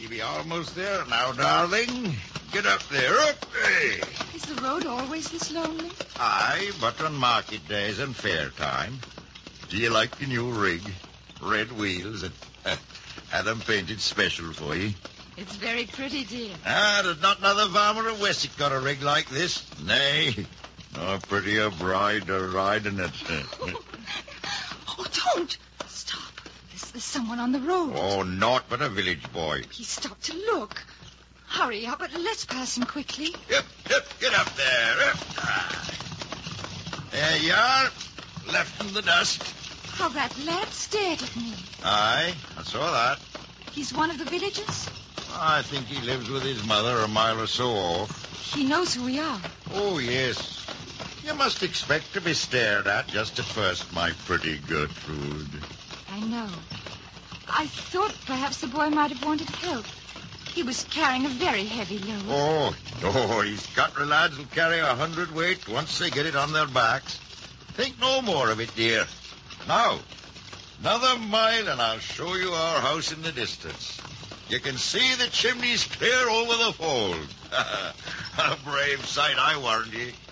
You'll be almost there now, darling. Get up there. Up. Hey. Is the road always this lonely? Aye, but on market days and fair time. Do you like the new rig? Red wheels and had them painted special for you. It's very pretty, dear. There's not another farmer in Wessex got a rig like this. Nay, no prettier bride to ride in it. Oh, don't. Stop. There's someone on the road. Oh, naught but a village boy. He stopped to look. Hurry up, but let's pass him quickly. Yep, get up there. Yep. There you are. Left in the dust. How that lad stared at me. Aye, I saw that. He's one of the villagers? I think he lives with his mother a mile or so off. He knows who we are. Oh, yes. You must expect to be stared at just at first, my pretty Gertrude. I know. I thought perhaps the boy might have wanted help. He was carrying a very heavy load. Oh, he's got lads who'll carry 100 weight once they get it on their backs. Think no more of it, dear. Now, another mile and I'll show you our house in the distance. You can see the chimneys clear over the fold. A brave sight, I warrant ye.